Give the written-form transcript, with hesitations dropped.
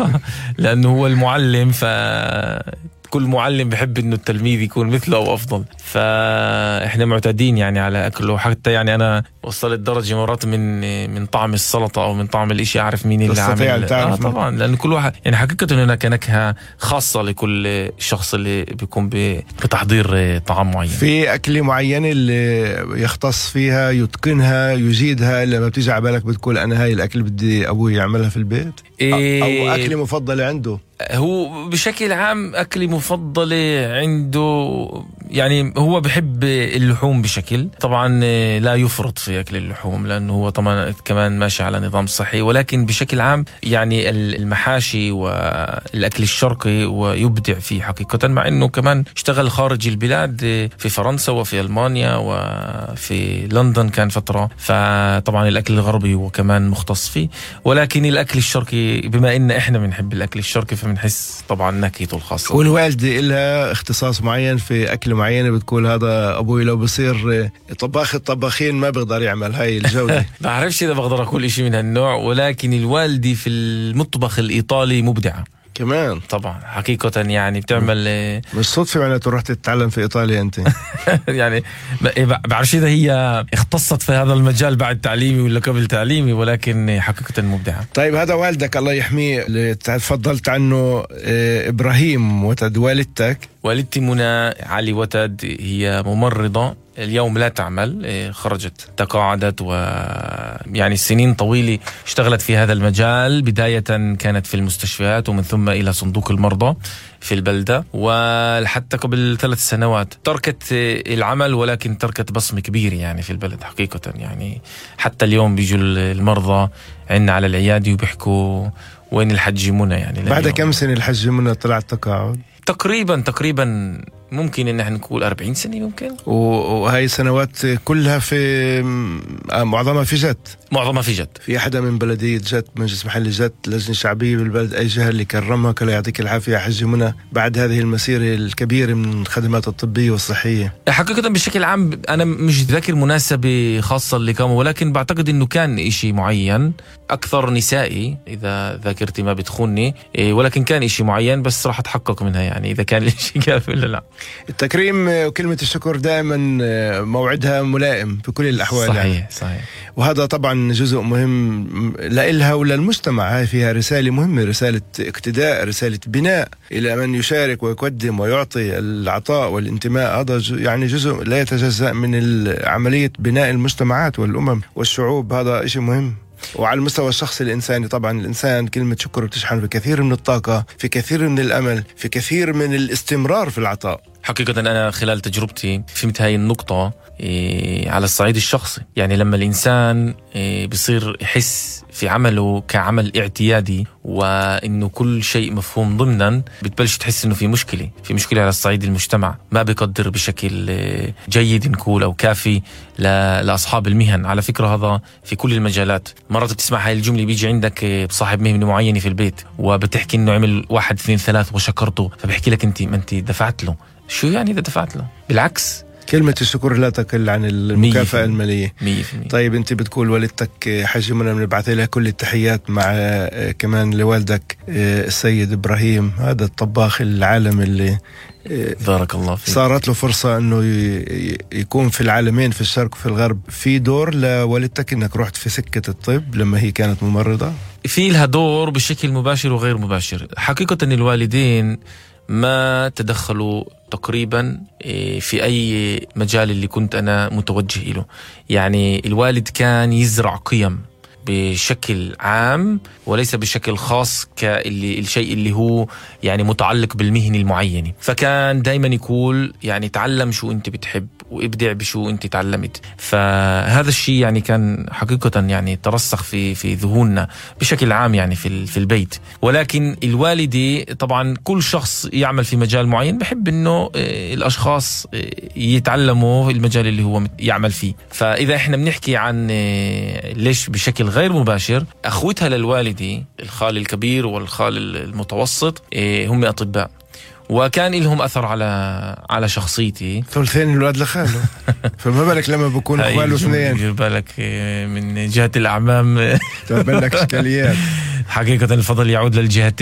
لأنه هو المعلم، كل معلم بحب إنه التلميذ يكون مثله أو أفضل، فإحنا معتادين يعني على أكله. حتى يعني أنا وصلت درجة مرات من طعم السلطة أو من طعم الإشي أعرف مين اللي عامل. طبعا، لأن كل واحد يعني حقيقة هناك نكهة خاصة لكل شخص اللي بيكون بتحضير طعام معين. في أكل معين اللي يختص فيها يتقنها يجيدها، لما بتيجي على بالك بتقول أنا هاي الأكل بدي أبوي يعملها في البيت؟ أو أكل مفضلة عنده؟ هو بشكل عام أكلي مفضلة عنده، يعني هو بحب اللحوم بشكل، طبعا لا يفرط في أكل اللحوم لأنه هو طبعا كمان ماشي على نظام صحي، ولكن بشكل عام يعني المحاشي والأكل الشرقي ويبدع فيه حقيقة، مع أنه كمان اشتغل خارج البلاد في فرنسا وفي ألمانيا وفي لندن كان فترة، فطبعا الأكل الغربي هو كمان مختص فيه، ولكن الأكل الشرقي بما أن إحنا بنحب الأكل الشرقي فبنحس طبعا نكهته الخاصة. والوالدة إلها اختصاص معين في أكل معينة بتقول هذا أبوي لو بصير طباخ الطباخين ما بيقدر يعمل هاي الجودة؟ ما أعرفش إذا بقدر أقول إشي من هالنوع، ولكن الوالدة في المطبخ الإيطالي مبدعة كمان طبعا حقيقة، يعني بتعمل مش صدفة معناته رحت تتعلم في إيطاليا أنت. يعني بعرفش إذا هي اختصت في هذا المجال بعد تعليمي ولا قبل تعليمي، ولكن حقيقة مبدعة. طيب هذا والدك الله يحميه اللي تفضلت عنه، إبراهيم وتد، والدتي منى علي وتد هي ممرضة، اليوم لا تعمل، خرجت تقاعدت، ويعني سنين طويلة اشتغلت في هذا المجال. بداية كانت في المستشفيات ومن ثم إلى صندوق المرضى في البلدة، وحتى قبل 3 سنوات تركت العمل، ولكن تركت بصمة كبيرة يعني في البلد حقيقة. يعني حتى اليوم بيجوا المرضى عنا على العيادة وبيحكوا وين الحج منى. يعني بعد كم سنة الحج منى طلعت تقاعد؟ تقريبا ممكن ان احنا نقول 40 سنة ممكن. وهاي السنوات كلها في معظمها في جد. في حدا من بلدية جد، مجلس محلي جد، لجنة شعبية بالبلد، اي جهة اللي كرمها كلا يعطيك العافية حج منى بعد هذه المسيرة الكبيرة من الخدمات الطبية والصحية؟ حقيقة بشكل عام انا مش ذاكر مناسبة خاصة اللي كانوا، ولكن بعتقد انه كان اشي معين اكثر نسائي اذا ذاكرتي ما بتخوني، ولكن كان اشي معين بس راح اتحقق منها يعني اذا كان الاشي كافي ولا لا. التكريم وكلمة الشكر دائما موعدها ملائم في كل الأحوال. صحيح. وهذا طبعا جزء مهم لإلها وللمجتمع. هاي فيها رسالة مهمة، رسالة اقتداء، رسالة بناء إلى من يشارك ويقدم ويعطي. العطاء والانتماء هذا يعني جزء لا يتجزأ من عملية بناء المجتمعات والأمم والشعوب. هذا إشي مهم. وعلى المستوى الشخصي الإنساني طبعا الإنسان كلمة شكر بتشحن في كثير من الطاقة، في كثير من الأمل، في كثير من الاستمرار في العطاء. حقيقة أنا خلال تجربتي فهمت هاي النقطة على الصعيد الشخصي. يعني لما الإنسان بيصير يحس في عمله كعمل اعتيادي وإنه كل شيء مفهوم ضمنا، بتبلش تحس إنه في مشكلة على الصعيد المجتمع، ما بيقدر بشكل جيد نقول أو كافي لأصحاب المهن. على فكرة هذا في كل المجالات. مرات بتسمع هاي الجملة، بيجي عندك بصاحب مهنة معينة في البيت وبتحكي إنه عمل 1 2 3 وشكرته، فبحكي لك ما أنت دفعت له. شو يعني إذا دفعت له؟ بالعكس، كلمة الشكر لا تقل عن المكافأة المالية. 100%. طيب أنت بتقول والدتك حج منى بنبعث لها كل التحيات، مع كمان لوالدك السيد إبراهيم، هذا الطباخ العالم اللي بارك الله فيك صارت له فرصة أنه يكون في العالمين، في الشرق وفي الغرب. في دور لوالدتك أنك رحت في سكة الطب لما هي كانت ممرضة؟ في لها دور بشكل مباشر وغير مباشر. حقيقة الوالدين ما تدخلوا تقريبا في أي مجال اللي كنت أنا متوجه له. يعني الوالد كان يزرع قيم بشكل عام وليس بشكل خاص الشيء اللي هو يعني متعلق بالمهنة المعينة. فكان دايما يقول يعني تعلم شو انت بتحب وابدع بشو انت تعلمت. فهذا الشيء يعني كان حقيقة يعني ترسخ في ذهوننا بشكل عام يعني في البيت. ولكن الوالدة طبعا كل شخص يعمل في مجال معين بحب انه الاشخاص يتعلموا المجال اللي هو يعمل فيه. فاذا احنا بنحكي عن ليش بشكل غير مباشر، اخوتها للوالدة الخال الكبير والخال المتوسط هم اطباء، وكان لهم أثر على شخصيتي. ثلثين الولاد لخاله فما بالك لما بكون أخواله 2. دير بالك من جهة الأعمام تبين لك إشكاليات. حقيقة الفضل يعود للجهتين.